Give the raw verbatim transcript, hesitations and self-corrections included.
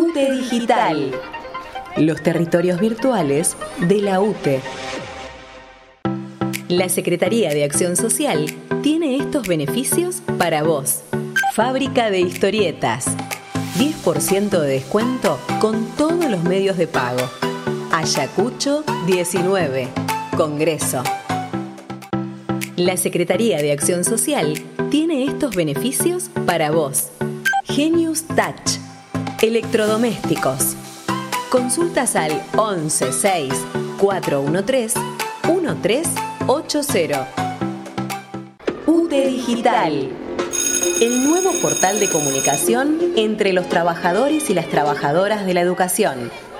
U T E Digital. Los territorios virtuales de la U T E. La Secretaría de Acción Social tiene estos beneficios para vos. Fábrica de historietas. diez por ciento de descuento con todos los medios de pago. Ayacucho diecinueve. Congreso. La Secretaría de Acción Social tiene estos beneficios para vos. Genius Touch. Electrodomésticos. Consultas al once seis cuatro uno tres uno tres ocho cero. U T E Digital. El nuevo portal de comunicación entre los trabajadores y las trabajadoras de la educación.